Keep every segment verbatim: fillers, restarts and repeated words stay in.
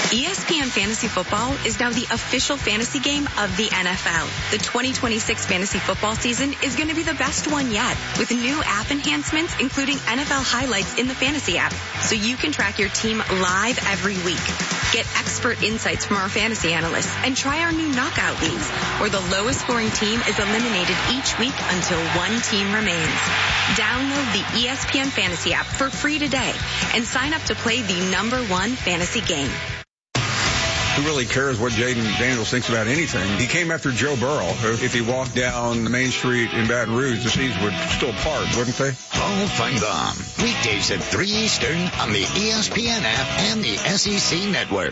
E S P N Fantasy Football is now the official fantasy game of the N F L. The twenty twenty-six fantasy football season is going to be the best one yet, with new app enhancements, including N F L highlights in the fantasy app, so you can track your team live every week. Get expert insights from our fantasy analysts and try our new knockout leagues, where the lowest scoring team is eliminated each week until one team remains. Download the E S P N Fantasy app for free today and sign up to play the number one fantasy game. Who really cares what Jaden Daniels thinks about anything? He came after Joe Burrow. If he walked down the main street in Baton Rouge, the seas would still part, wouldn't they? Paul Feinbaum, weekdays at three Eastern on the E S P N app and the S E C network.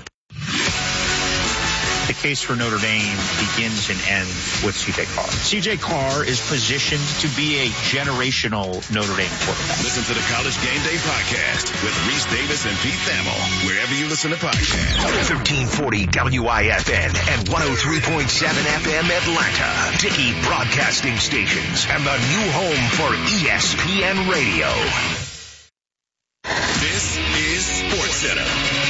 The case for Notre Dame begins and ends with C J Carr. C J Carr is positioned to be a generational Notre Dame quarterback. Listen to the College Game Day podcast with Reese Davis and Pete Thamel, wherever you listen to podcasts. thirteen forty W I F N and one oh three point seven F M Atlanta. Dickey Broadcasting Stations and the new home for E S P N Radio. This is SportsCenter.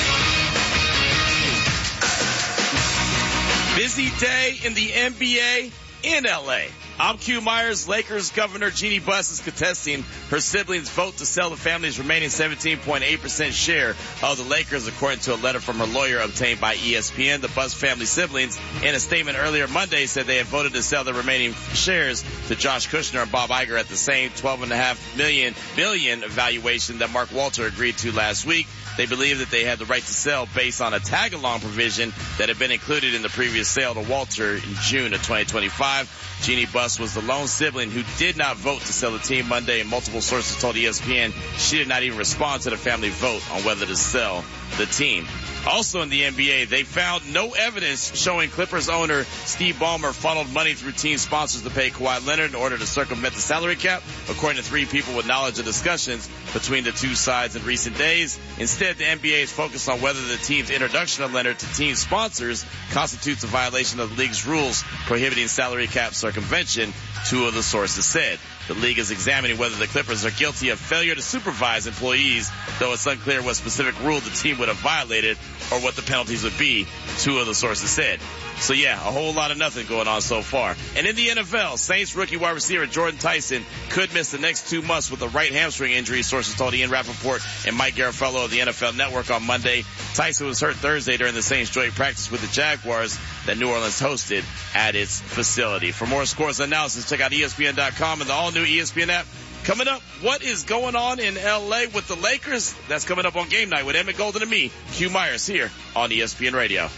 Busy day in the N B A in L A. I'm Q Myers. Lakers Governor Jeannie Buss is contesting her siblings' vote to sell the family's remaining seventeen point eight percent share of the Lakers, according to a letter from her lawyer obtained by E S P N. The Buss family siblings, in a statement earlier Monday, said they had voted to sell the remaining shares to Josh Kushner and Bob Iger at the same twelve point five million billion valuation that Mark Walter agreed to last week. They believe that they had the right to sell based on a tag-along provision that had been included in the previous sale to Walter in June of twenty twenty-five. Jeannie Buss was the lone sibling who did not vote to sell the team Monday, and multiple sources told E S P N she did not even respond to the family vote on whether to sell the team. Also in the N B A, they found no evidence showing Clippers owner Steve Ballmer funneled money through team sponsors to pay Kawhi Leonard in order to circumvent the salary cap, according to three people with knowledge of discussions between the two sides in recent days. Instead, the N B A is focused on whether the team's introduction of Leonard to team sponsors constitutes a violation of the league's rules prohibiting salary cap circumvention, two of the sources said. The league is examining whether the Clippers are guilty of failure to supervise employees, though it's unclear what specific rule the team would have violated or what the penalties would be, two of the sources said. So yeah, a whole lot of nothing going on so far. And in the N F L, Saints rookie wide receiver Jordan Tyson could miss the next two months with a right hamstring injury, sources told Ian Rappaport and Mike Garafolo of the N F L Network on Monday. Tyson was hurt Thursday during the Saints' joint practice with the Jaguars that New Orleans hosted at its facility. For more scores and analysis, check out E S P N dot com and the all-new E S P N app. Coming up, what is going on in L A with the Lakers? That's coming up on Game Night with Emmett Golden and me, Q Myers, here on E S P N Radio.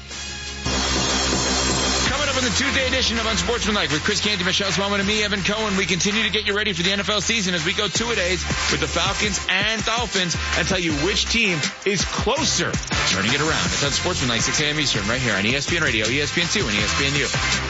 Coming up on the Tuesday edition of Unsportsmanlike with Chris Canty, Michelle Smallman, and me, Evan Cohen, we continue to get you ready for the N F L season as we go two-a-days with the Falcons and Dolphins and tell you which team is closer turning it around. It's Unsportsmanlike, six a.m. Eastern, right here on E S P N Radio, E S P N two, and E S P N U.